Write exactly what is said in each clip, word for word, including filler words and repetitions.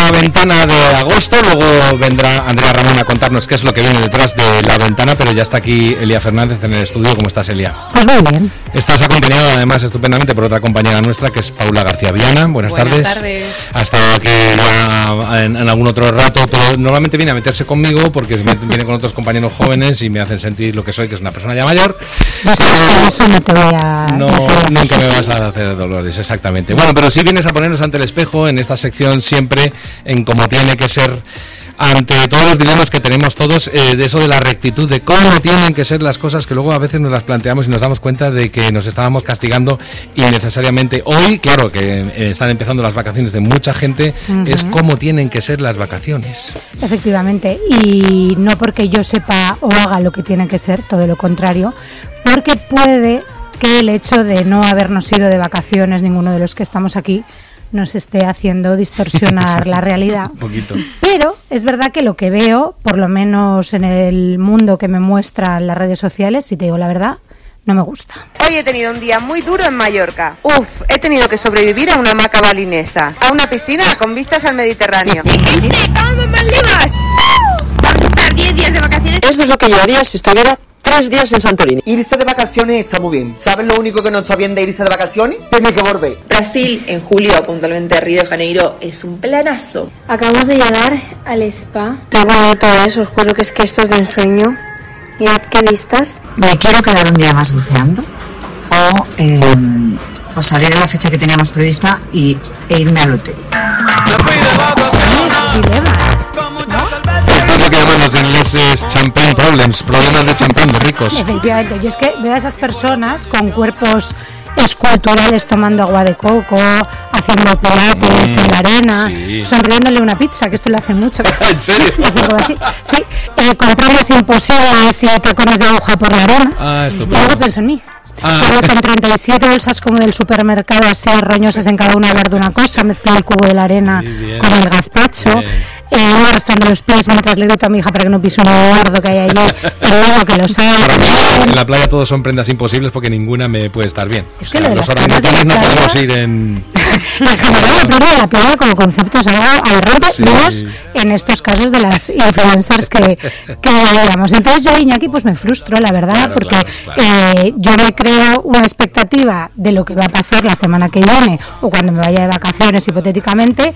la ventana de agosto, luego vendrá Andrea Ramón a contarnos qué es lo que viene detrás de la ventana, pero ya está aquí Elia Fernández en el estudio. ¿Cómo estás, Elia? Pues muy bien. Estás acompañada además estupendamente por otra compañera nuestra que es Paula García Viana. Buenas, Buenas tardes. tardes. Ha estado aquí ya en, en algún otro rato, pero normalmente viene a meterse conmigo porque viene con otros compañeros jóvenes y me hacen sentir lo que soy, que es una persona ya mayor. Pues no, eso no te voy a... No, nunca me vas a hacer dolores, exactamente. Bueno, pero sí vienes a ponernos ante el espejo en esta sección siempre en cómo tiene que ser, ante todos los dilemas que tenemos todos, eh, de eso de la rectitud, de cómo tienen que ser las cosas, que luego a veces nos las planteamos y nos damos cuenta de que nos estábamos castigando innecesariamente. Hoy, claro, que eh, están empezando las vacaciones de mucha gente, uh-huh. es cómo tienen que ser las vacaciones. Efectivamente, y no porque yo sepa o haga lo que tiene que ser, todo lo contrario, porque puede que el hecho de no habernos ido de vacaciones, ninguno de los que estamos aquí, nos esté haciendo distorsionar la realidad. Un poquito. Pero es verdad que lo que veo, por lo menos en el mundo que me muestran las redes sociales, si te digo la verdad, no me gusta. Hoy he tenido un día muy duro en Mallorca. Uf, he tenido que sobrevivir a una hamaca balinesa, a una piscina con vistas al Mediterráneo. ¡Gente, cómo más libras! Vamos a estar diez días de vacaciones. Esto es lo que yo haría si estuviera tres días en Santorini. Irse de vacaciones está muy bien. ¿Sabes lo único que no está bien de irse de vacaciones? Tiene que volver. Brasil, en julio, puntualmente Río de Janeiro, es un planazo. Acabamos de llegar al spa. Qué bonito es, os juro que es que esto es de ensueño. Mirad qué vistas. Me quiero quedar un día más buceando o, eh, o salir a la fecha que teníamos prevista y, e irme al hotel. Esto es lo que llaman los ingleses champagne problems, problemas de champán de ricos. Efectivamente, yo es que veo a esas personas con cuerpos esculturales tomando agua de coco, haciendo pilates mm, en la arena, sí. sonriéndole una pizza, que esto lo hacen mucho. ¿En serio? Así. Sí, eh, con prendas imposibles y tacones de aguja por la arena. Ah, estupendo. Y luego pienso en mí. Ah. Solo con treinta y siete bolsas como del supermercado, así roñosas en cada una, hablar de una cosa, mezclar el cubo de la arena con el gazpacho. Eh, arrastrando los pies mientras le grito a mi hija para que no pise un gordo que hay allí, y luego que lo sabe. En la playa todos son prendas imposibles porque ninguna me puede estar bien. Es que o sea, lo de los las prendas de la no playa, podemos ir en... en general hablar de la playa como concepto es algo aberrante, sí. menos en estos casos de las influencers que, que digamos. Entonces yo, Iñaki, pues me frustro, la verdad, claro, porque claro, claro. Eh, yo me creo una expectativa de lo que va a pasar la semana que viene o cuando me vaya de vacaciones hipotéticamente,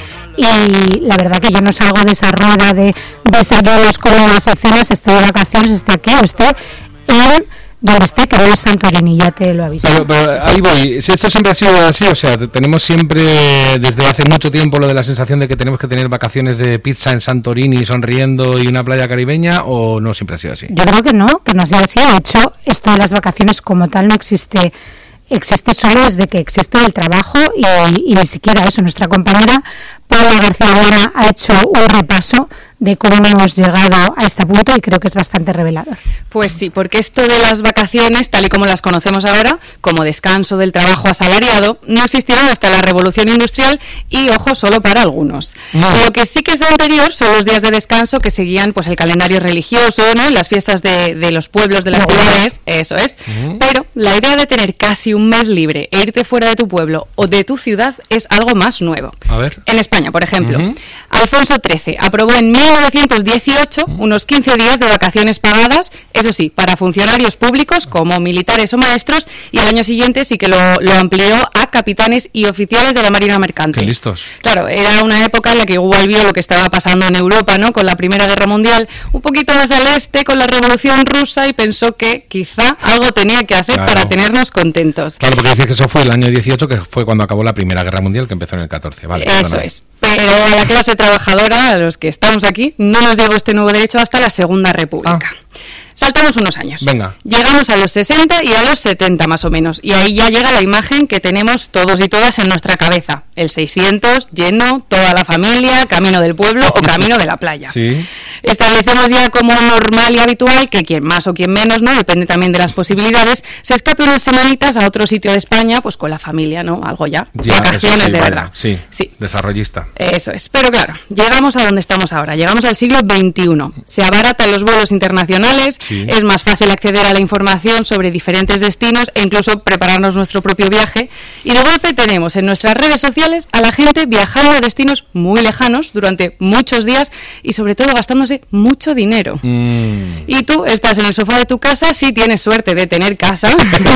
y la verdad que yo no salgo de esa rueda de desayunos, comidas y cenas, esté de vacaciones, esté aquí o esté en donde esté, que no es Santorini, ya te lo aviso. Pero, pero ahí voy, si esto siempre ha sido así, o sea, tenemos siempre desde hace mucho tiempo lo de la sensación de que tenemos que tener vacaciones de pizza en Santorini sonriendo y una playa caribeña, o no siempre ha sido así. Yo creo que no, que no ha sido así. De hecho, esto de las vacaciones como tal no existe. Existe solo desde que existe el trabajo y, y ni siquiera eso. Nuestra compañera Paula García Viana ha hecho un repaso de cómo hemos llegado a este punto y creo que es bastante revelador. Pues sí, porque esto de las vacaciones, tal y como las conocemos ahora, como descanso del trabajo asalariado, no existieron hasta la Revolución Industrial y, ojo, solo para algunos. No. Lo que sí que es anterior son los días de descanso que seguían pues el calendario religioso, ¿no? Las fiestas de, de los pueblos, de las no. ciudades, eso es. Uh-huh. Pero la idea de tener casi un mes libre e irte fuera de tu pueblo o de tu ciudad es algo más nuevo. A ver. En España, por ejemplo, uh-huh. Alfonso trece aprobó en mil novecientos dieciocho unos quince días de vacaciones pagadas, eso sí, para funcionarios públicos como militares o maestros, y al año siguiente sí que lo, lo amplió a capitanes y oficiales de la Marina Mercante. ¡Qué listos! Claro, era una época en la que igual vio lo que estaba pasando en Europa, ¿no? Con la Primera Guerra Mundial, un poquito más al este con la Revolución Rusa, y pensó que quizá algo tenía que hacer claro. para tenernos contentos. Claro, porque dices que eso fue el año dieciocho, que fue cuando acabó la Primera Guerra Mundial, que empezó en el catorce. Vale, eso perdón. es. Pero a la clase trabajadora, a los que estamos aquí, no nos llegó este nuevo derecho hasta la Segunda República. Ah. Saltamos unos años. Venga. Llegamos a los sesenta y a los setenta más o menos. Y ahí ya llega la imagen que tenemos todos y todas en nuestra cabeza. El seiscientos, lleno, toda la familia, camino del pueblo o camino de la playa. Sí. Establecemos ya como normal y habitual que quien más o quien menos, ¿no? Depende también de las posibilidades, se escape unas semanitas a otro sitio de España, pues con la familia, ¿no? Algo ya, ya vacaciones sí, de vaya, verdad. Sí, sí, desarrollista. Eso es, pero claro, llegamos a donde estamos ahora, llegamos al siglo veintiuno, se abaratan los vuelos internacionales, sí. Es más fácil acceder a la información sobre diferentes destinos e incluso prepararnos nuestro propio viaje, y de golpe tenemos en nuestras redes sociales a la gente viajando a destinos muy lejanos durante muchos días y sobre todo gastándose mucho dinero. Mm. Y tú estás en el sofá de tu casa, si tienes suerte de tener casa,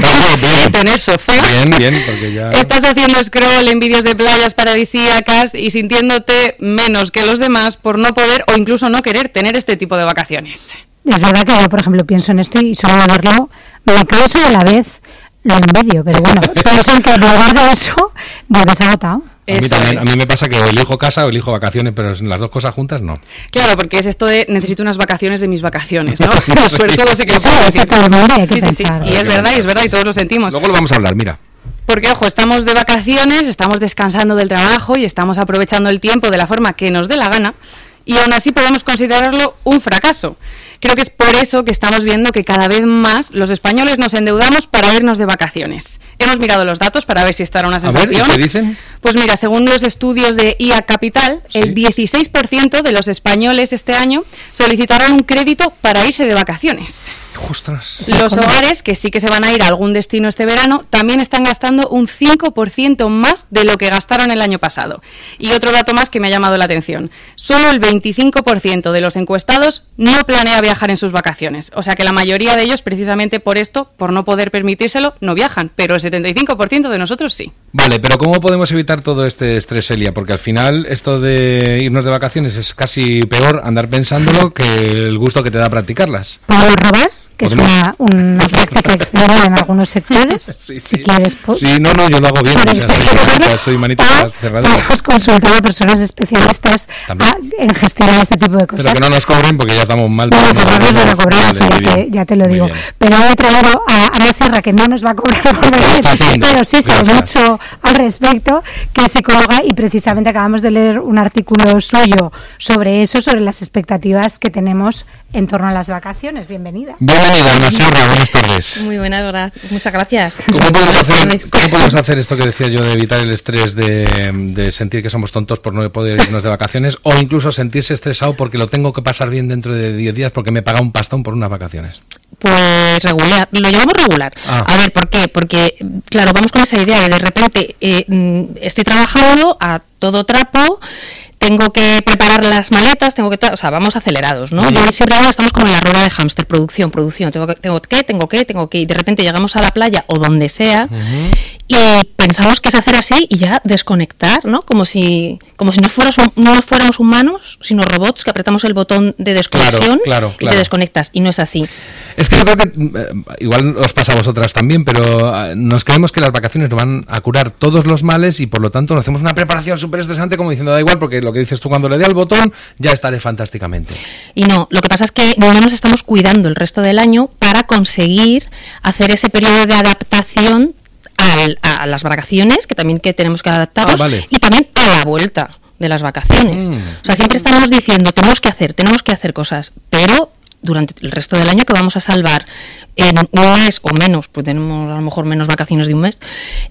de tener sofá. Bien, bien, porque ya... Estás haciendo scroll en vídeos de playas paradisíacas y sintiéndote menos que los demás por no poder o incluso no querer tener este tipo de vacaciones. Es verdad que yo, por ejemplo, pienso en esto y solo de verlo me canso y a la vez lo envidio, pero bueno, pienso en que en lugar de eso vuelves agotado. A mí, también, a mí me pasa que o elijo casa o elijo vacaciones, pero las dos cosas juntas no. Claro, porque es esto de necesito unas vacaciones de mis vacaciones, ¿no? Sobre todo sé que eso es decir. Sí, sí, sí, y es verdad, y es verdad, y todos lo sentimos. Luego lo vamos a hablar, mira. Porque, ojo, estamos de vacaciones, estamos descansando del trabajo y estamos aprovechando el tiempo de la forma que nos dé la gana, y aún así podemos considerarlo un fracaso. Creo que es por eso que estamos viendo que cada vez más los españoles nos endeudamos para irnos de vacaciones. Hemos mirado los datos para ver si esta era una sensación. A ver, ¿qué dicen? Pues mira, según los estudios de I A Capital, ¿sí? El dieciséis por ciento de los españoles este año solicitaron un crédito para irse de vacaciones. Ostras. Los hogares, que sí que se van a ir a algún destino este verano, también están gastando un cinco por ciento más de lo que gastaron el año pasado. Y otro dato más que me ha llamado la atención. Solo el veinticinco por ciento de los encuestados no planea viajar en sus vacaciones. O sea que la mayoría de ellos, precisamente por esto, por no poder permitírselo, no viajan. Pero el setenta y cinco por ciento de nosotros sí. Vale, pero ¿cómo podemos evitar todo este estrés, Elia? Porque al final esto de irnos de vacaciones es casi peor andar pensándolo que el gusto que te da practicarlas. ¿Puedo robar? Que es una, una práctica extrema en algunos sectores. Sí, si sí. quieres, po- sí, no, no, yo lo hago bien. O sea, soy, soy manita cerradura. Podemos consultar a personas especialistas a, en gestionar este tipo de cosas. Pero que no nos cobren porque ya estamos mal. No, no, no, no, no cobramos, vale, ya, te, ya te lo digo. Pero he traído a Ana Sierra, que no nos va a cobrar por venir, pero sí sabe mucho al respecto, que es psicóloga, y precisamente acabamos de leer un artículo suyo sobre eso, sobre las expectativas que tenemos en torno a las vacaciones. Bienvenida. Bienvenida, Ana Sierra, buenas tardes. Muy buenas, gracias. Muchas gracias. ¿Cómo podemos, hacer, ¿Cómo podemos hacer esto que decía yo de evitar el estrés de, de sentir que somos tontos por no poder irnos de vacaciones, o incluso sentirse estresado porque lo tengo que pasar bien dentro de diez días porque me he pagado un pastón por unas vacaciones? Pues regular, lo llevamos regular. Ah. A ver, ¿por qué? Porque, claro, vamos con esa idea de de repente eh, estoy trabajando a todo trapo, tengo que preparar las maletas, tengo que, o sea, vamos acelerados, ¿no? Mm. Yo siempre ahora estamos como en la rueda de hámster, producción, producción, tengo que, tengo que, tengo que, tengo que, y de repente llegamos a la playa o donde sea, uh-huh. y pensamos que es hacer así y ya desconectar, ¿no? Como si, como si no fueras, no fuéramos humanos, sino robots que apretamos el botón de desconexión, claro, claro, claro. y te desconectas, y no es así. Es que yo creo que, eh, igual os pasa a vosotras también, pero eh, nos creemos que las vacaciones nos van a curar todos los males y por lo tanto nos hacemos una preparación súper estresante como diciendo da igual porque lo que dices tú, cuando le dé al botón ya estaré fantásticamente. Y no, lo que pasa es que no nos estamos cuidando el resto del año para conseguir hacer ese periodo de adaptación al, a las vacaciones, que también que tenemos que adaptarnos, ah, vale. y también a la vuelta de las vacaciones. Mm. O sea, siempre estamos diciendo, tenemos que hacer, tenemos que hacer cosas, pero durante el resto del año que vamos a salvar en un mes o menos, pues tenemos a lo mejor menos vacaciones de un mes,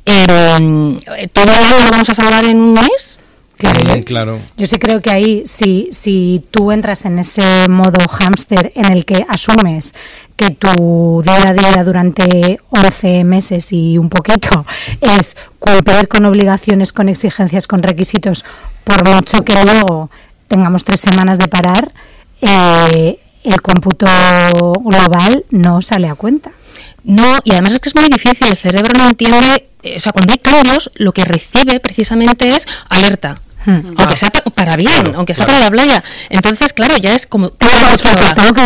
eh, todo el año lo vamos a salvar en un mes. Claro, yo, claro. Yo sí creo que ahí, si, si tú entras en ese modo hámster en el que asumes que tu día a día durante once meses y un poquito es cumplir con obligaciones, con exigencias, con requisitos, por mucho que luego tengamos tres semanas de parar, eh, el cómputo global no sale a cuenta. No, y además es que es muy difícil, el cerebro no entiende, o sea, cuando hay cambios, lo que recibe precisamente es alerta. Hmm. Aunque sea para bien, claro, aunque sea claro. para la playa. Entonces, claro, ya es como tengo que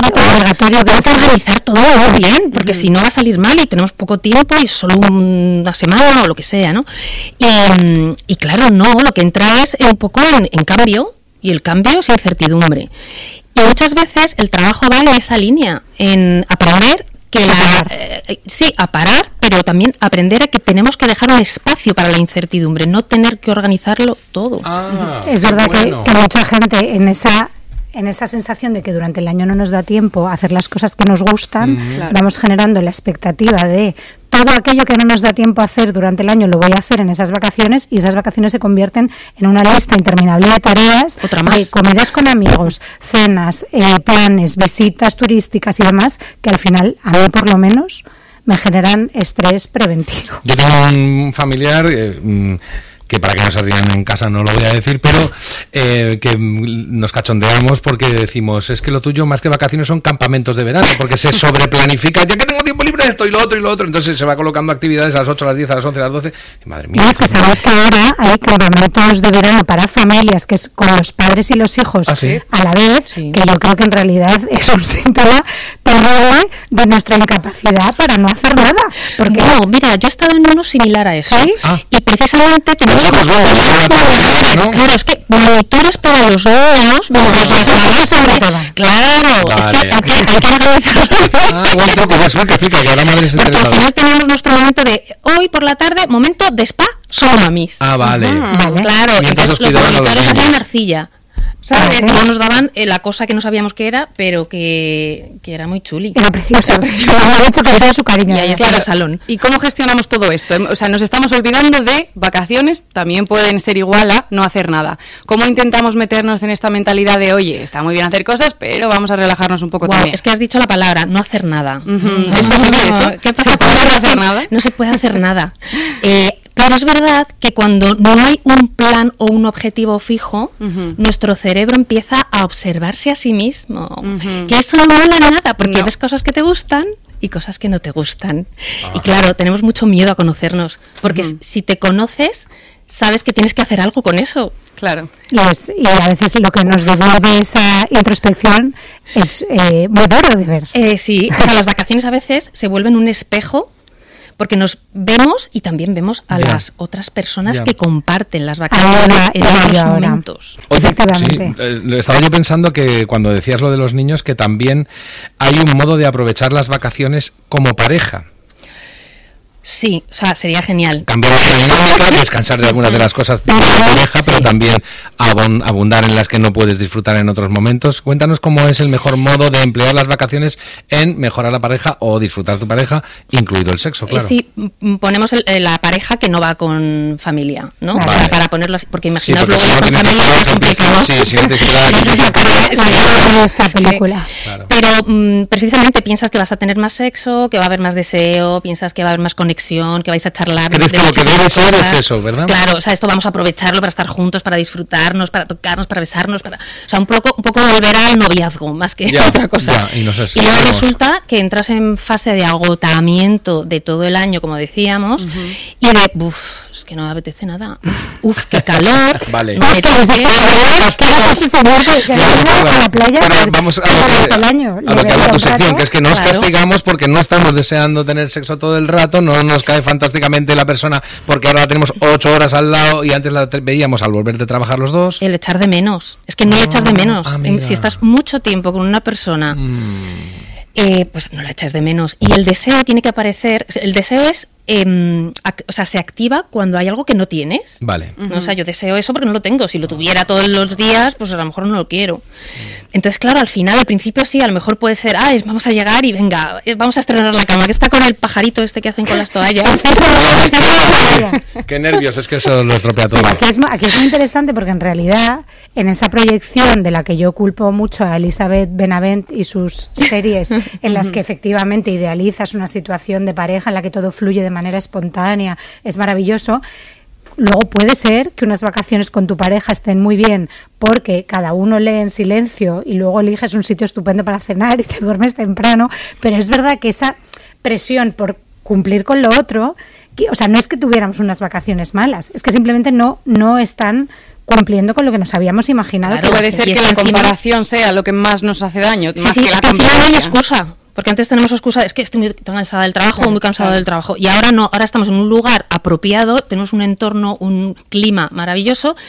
realizar todo bien, porque hmm. si no va a salir mal y tenemos poco tiempo y solo una semana o lo que sea, ¿no? Y, y claro, no, lo que entra es un poco en, en cambio, y el cambio es incertidumbre. Y muchas veces el trabajo va en esa línea, en aprender que la, eh, sí, a parar, pero también aprender a que tenemos que dejar un espacio para la incertidumbre, no tener que organizarlo todo. Ah, es verdad bueno. que, que mucha gente en esa en esa sensación de que durante el año no nos da tiempo a hacer las cosas que nos gustan, mm, claro. vamos generando la expectativa de todo aquello que no nos da tiempo a hacer durante el año lo voy a hacer en esas vacaciones, y esas vacaciones se convierten en una lista interminable de tareas, Otra más. de comidas con amigos, cenas, eh, planes, visitas turísticas y demás, que al final, a mí por lo menos, me generan estrés preventivo. Yo tengo un familiar eh, que, para que no se rían en casa no lo voy a decir, pero eh, que nos cachondeamos porque decimos, es que lo tuyo más que vacaciones son campamentos de verano, porque se sobreplanifica, ya que tengo tiempo libre esto y lo otro y lo otro, entonces se va colocando actividades a las ocho, a las diez, a las once, a las doce, y madre mía. No, es que sabes que ahora hay campamentos de verano para familias, que es con los padres y los hijos ¿Ah, sí? a la vez, sí. que yo creo que en realidad es un síntoma terrible de nuestra incapacidad para no hacer nada. Porque no, mira, yo he estado en uno similar a eso, ¿sí? ah. y precisamente tenemos nosotros no, ¿no? Claro, es que monitores para los niños, no, pues no, claro, claro, vale. es que aquí hay que agradecer. Ah, buen truco, pues que explica que ahora madre se Porque al final tenemos nuestro momento de hoy por la tarde, momento de spa, solo mamis. Ah, vale. Uh-huh. Vale. Claro, entonces los monitores hacían arcilla. ¿Sabes? No nos daban eh, la cosa que no sabíamos que era, pero que, que era muy chuli. Era precioso. Era precioso. Había hecho con todo su cariño. Y ahí está el salón. ¿Y cómo gestionamos todo esto? O sea, nos estamos olvidando de vacaciones, también pueden ser igual a no hacer nada. ¿Cómo intentamos meternos en esta mentalidad de, oye, está muy bien hacer cosas, pero vamos a relajarnos un poco wow, también? Es que has dicho la palabra, no hacer nada. Uh-huh. ¿No? ¿Es posible eso? ¿Qué pasa? ¿Se puede hacer nada? No se puede hacer nada. Eh, Pero es verdad que cuando no hay un plan o un objetivo fijo, uh-huh. nuestro cerebro empieza a observarse a sí mismo. Uh-huh. Que eso no mola nada, porque no. ves cosas que te gustan y cosas que no te gustan. Ah. Y claro, tenemos mucho miedo a conocernos, porque uh-huh. si te conoces, sabes que tienes que hacer algo con eso. Claro. Y, es, y a veces lo que nos devuelve esa introspección es eh, muy duro de ver. Eh, sí, o sea, las vacaciones a veces se vuelven un espejo, porque nos vemos y también vemos a ya. las otras personas ya. que comparten las vacaciones ahora, en esos momentos. Oye, sí, eh, estaba yo pensando que cuando decías lo de los niños, que también hay un modo de aprovechar las vacaciones como pareja. Sí, o sea, sería genial. Cambiar la dinámica, descansar de algunas de las cosas de la pareja, sí. pero también abundar en las que no puedes disfrutar en otros momentos. Cuéntanos cómo es el mejor modo de emplear las vacaciones en mejorar la pareja o disfrutar tu pareja, incluido el sexo, claro. Sí, ponemos el, la pareja que no va con familia, ¿no? Vale. Para, para ponerlo así, porque imaginaos sí, luego si no con familia es complicado. Sí, sí, no te esta película. Claro. Pero um, precisamente piensas que vas a tener más sexo, que va a haber más deseo, piensas que va a haber más conexión, que vais a charlar. ¿Crees que lo que debe ser es eso, verdad? Claro, o sea, esto vamos a aprovecharlo para estar juntos, para disfrutarnos, para tocarnos, para besarnos, para, o sea, un poco, un poco volver al noviazgo, más que ya, otra cosa. Ya, y, no sé si y luego resulta que entras en fase de agotamiento de todo el año, como decíamos, uh-huh. y de, uff, es que no me apetece nada. Uf, qué calor. Vale. No, es que nos a la playa vamos a lo que, el año, a lo que habla tu sección, que es que nos claro. castigamos porque no estamos deseando tener sexo todo el rato, no nos cae fantásticamente la persona porque ahora la tenemos ocho horas al lado y antes la veíamos al volver de trabajar los dos. El echar de menos. Es que no, no le echas de menos. Ah, si estás mucho tiempo con una persona, mm. eh, pues no la echas de menos. Y el deseo tiene que aparecer. El deseo es Eh, ac- o sea, se activa cuando hay algo que no tienes. Vale. ¿No? O sea, yo deseo eso porque no lo tengo. Si lo tuviera todos los días, pues a lo mejor no lo quiero. Entonces, claro, al final, al principio sí, a lo mejor puede ser, ah, vamos a llegar y venga, vamos a estrenar la cama, que está con el pajarito este que hacen con las toallas. Qué nervios, es que eso lo estropea todo. Aquí es, aquí es muy interesante porque en realidad, en esa proyección de la que yo culpo mucho a Elizabeth Benavent y sus series, en las que efectivamente idealizas una situación de pareja en la que todo fluye de manera espontánea, es maravilloso. Luego puede ser que unas vacaciones con tu pareja estén muy bien porque cada uno lee en silencio y luego eliges un sitio estupendo para cenar y te duermes temprano, pero es verdad que esa presión por cumplir con lo otro, que, o sea, no es que tuviéramos unas vacaciones malas, es que simplemente no, no están cumpliendo con lo que nos habíamos imaginado. Claro, que puede ser que la comparación sea lo que más nos hace daño, sí, más sí, que la competencia. No hay excusa. Porque antes tenemos excusa, es que estoy muy cansada del trabajo, claro, muy cansado claro. del trabajo. Y ahora no, ahora estamos en un lugar apropiado, tenemos un entorno, un clima maravilloso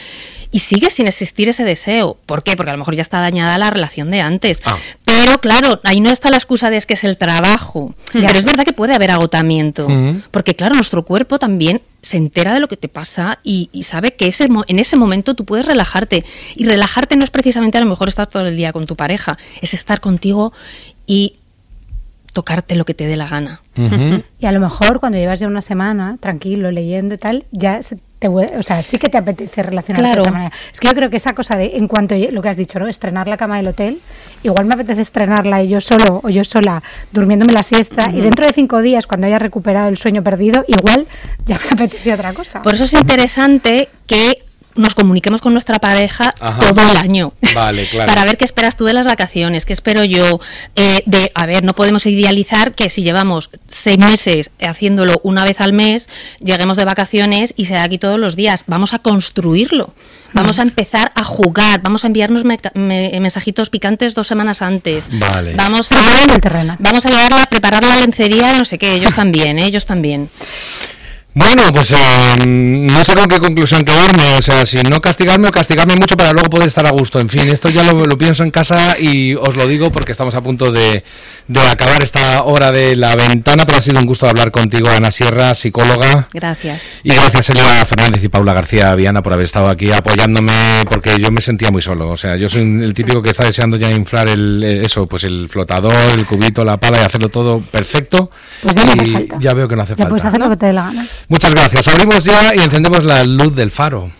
y sigue sin existir ese deseo. ¿Por qué? Porque a lo mejor ya está dañada la relación de antes. Ah. Pero claro, ahí no está la excusa de es que es el trabajo. Ya. Pero es verdad que puede haber agotamiento, uh-huh. porque claro, nuestro cuerpo también se entera de lo que te pasa y, y sabe que ese, en ese momento tú puedes relajarte. Y relajarte no es precisamente a lo mejor estar todo el día con tu pareja, es estar contigo y tocarte lo que te dé la gana. Uh-huh. Y a lo mejor cuando llevas ya una semana tranquilo, leyendo y tal, ya se te, o sea, sí que te apetece relacionarte claro. de otra manera. Es que yo creo que esa cosa de, en cuanto a lo que has dicho, ¿no? Estrenar la cama del hotel, igual me apetece estrenarla yo solo o yo sola, durmiéndome la siesta, uh-huh. y dentro de cinco días, cuando haya recuperado el sueño perdido, igual ya me apetece otra cosa. Por eso es interesante que nos comuniquemos con nuestra pareja Ajá. todo el año. Vale, claro. Para ver qué esperas tú de las vacaciones, qué espero yo. Eh, de, a ver, no podemos idealizar que si llevamos seis meses haciéndolo una vez al mes, lleguemos de vacaciones y sea aquí todos los días. Vamos a construirlo. Vamos a empezar a jugar, vamos a enviarnos me- me- mensajitos picantes dos semanas antes. Vale. Vamos a en el terreno. Vamos a llevarla, preparar la lencería, no sé qué, ellos también, ¿eh? ellos también. Bueno, pues eh, no sé con qué conclusión quedarme, o sea, si no castigarme o castigarme mucho para luego poder estar a gusto. En fin, esto ya lo, lo pienso en casa y os lo digo porque estamos a punto de, de acabar esta hora de La Ventana, pero ha sido un gusto hablar contigo, Ana Sierra, psicóloga. Gracias. Y gracias, Elena Fernández y Paula García Viana, por haber estado aquí apoyándome, porque yo me sentía muy solo. O sea, yo soy el típico que está deseando ya inflar el eso, pues el flotador, el cubito, la pala y hacerlo todo perfecto. Pues ya no hace y falta. Ya veo que no hace ya falta. Puedes hacer lo que te dé la gana. Muchas gracias. Abrimos ya y encendemos la luz del faro.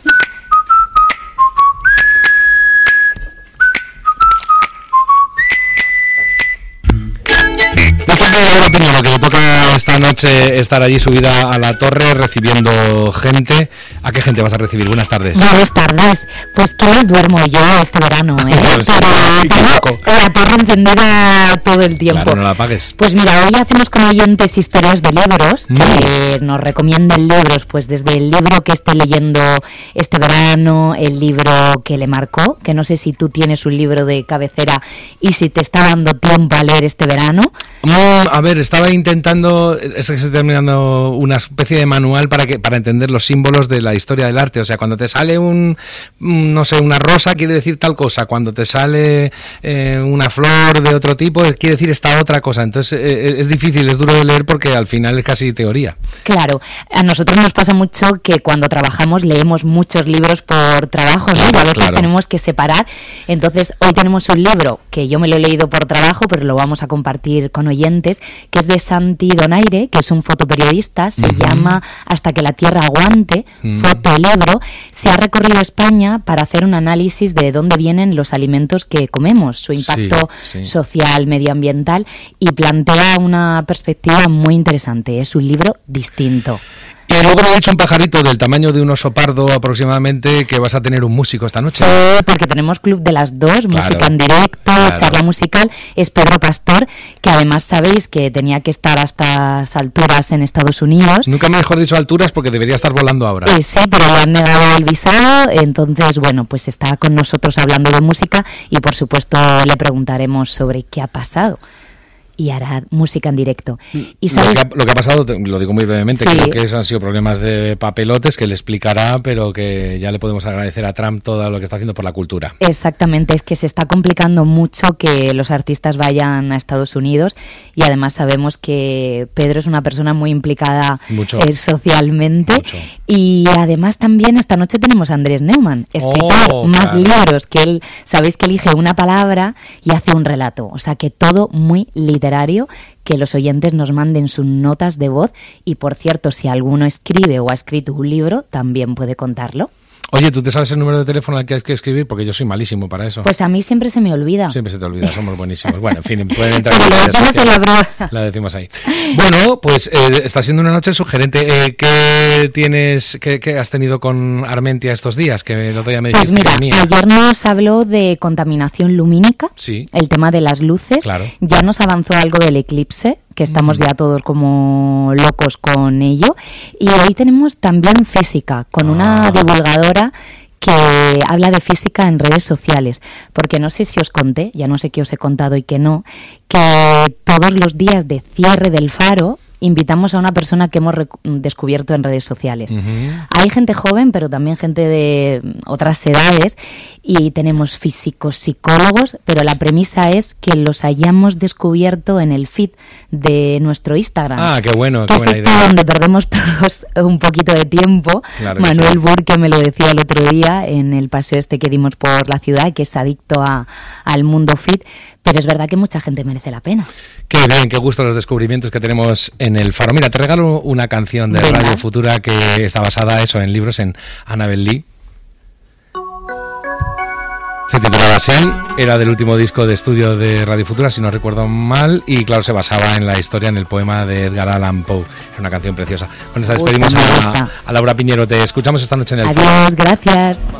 Opinión, que le toca esta noche estar allí subida a la torre recibiendo gente. ¿A qué gente vas a recibir? Buenas tardes. Buenas tardes. Pues que duermo yo este verano, ¿eh? Pues, Pero tengo la torre encendida todo el tiempo. Claro, no la apagues. Pues mira, hoy hacemos con oyentes historias de libros, mm. que nos recomiendan libros, pues desde el libro que esté leyendo este verano, el libro que le marcó, que no sé si tú tienes un libro de cabecera y si te está dando tiempo a leer este verano. Mm, a ver, estaba intentando, es que estoy terminando una especie de manual para que para entender los símbolos de la historia del arte. O sea, cuando te sale un, no sé, una rosa quiere decir tal cosa, cuando te sale eh, una flor de otro tipo quiere decir esta otra cosa. Entonces eh, es difícil, es duro de leer porque al final es casi teoría. Claro, a nosotros nos pasa mucho que cuando trabajamos leemos muchos libros por trabajo, ¿no? Y a veces claro. tenemos que separar. Entonces hoy tenemos un libro que yo me lo he leído por trabajo, pero lo vamos a compartir con oyentes, que es de Santi Donaire, que es un fotoperiodista, se uh-huh. llama Hasta que la tierra aguante, uh-huh. fotolibro. Se ha recorrido España para hacer un análisis de dónde vienen los alimentos que comemos, su impacto sí, sí. social, medioambiental, y plantea una perspectiva muy interesante. Es un libro distinto. Y luego me ha dicho un pajarito del tamaño de un oso pardo aproximadamente que vas a tener un músico esta noche. Sí, porque tenemos Club de las Dos, claro, música en directo, claro. charla musical. Es Pedro Pastor, que además sabéis que tenía que estar a estas alturas en Estados Unidos. Nunca mejor dicho alturas porque debería estar volando ahora. Eh, sí, pero le han negado el visado, entonces bueno, pues está con nosotros hablando de música y por supuesto le preguntaremos sobre qué ha pasado. Y hará música en directo. ¿Y sabes? Lo, que ha, lo que ha pasado, lo digo muy brevemente, sí. creo que han sido problemas de papelotes que le explicará, pero que ya le podemos agradecer a Trump todo lo que está haciendo por la cultura. Exactamente, es que se está complicando mucho que los artistas vayan a Estados Unidos y además sabemos que Pedro es una persona muy implicada eh, socialmente. Mucho. Y además también esta noche tenemos a Andrés Neumann, escritor, oh, más claro. libros, que él, sabéis que elige una palabra y hace un relato, o sea que todo muy literal. Que los oyentes nos manden sus notas de voz y, por cierto, si alguno escribe o ha escrito un libro, también puede contarlo. Oye, ¿tú te sabes el número de teléfono al que hay que escribir? Porque yo soy malísimo para eso. Pues a mí siempre se me olvida. Siempre se te olvida, somos buenísimos. Bueno, en fin, pueden entrar en la sociales, la decimos ahí. Bueno, pues eh, está siendo una noche sugerente. Eh, ¿Qué tienes, qué, qué has tenido con Armentia estos días? Que el otro día me dijiste pues mira, que venía. Ayer nos habló de contaminación lumínica, sí. el tema de las luces. Claro. Ya nos avanzó algo del eclipse, que estamos ya todos como locos con ello. Y hoy tenemos también física, con ah. una divulgadora que habla de física en redes sociales, porque no sé si os conté, ya no sé qué os he contado y qué no, que todos los días de cierre del faro invitamos a una persona que hemos descubierto en redes sociales. Uh-huh. Hay gente joven, pero también gente de otras edades, y tenemos físicos, psicólogos, pero la premisa es que los hayamos descubierto en el feed de nuestro Instagram. Ah, qué bueno, qué que buena es idea. donde perdemos todos un poquito de tiempo. Claro, Manuel sí. Burke me lo decía el otro día en el paseo este que dimos por la ciudad, que es adicto a, al mundo fit, pero es verdad que mucha gente merece la pena. Qué bien, qué gusto los descubrimientos que tenemos en el Faro. Mira, te regalo una canción de Venga. Radio Futura que está basada eso en libros, en Annabel Lee. Se titulaba así, era del último disco de estudio de Radio Futura, si no recuerdo mal, y claro, se basaba en la historia, en el poema de Edgar Allan Poe. Es una canción preciosa. Con esta despedimos Uy, a, a Laura Piñero. Te escuchamos esta noche en el Faro. Adiós, gracias.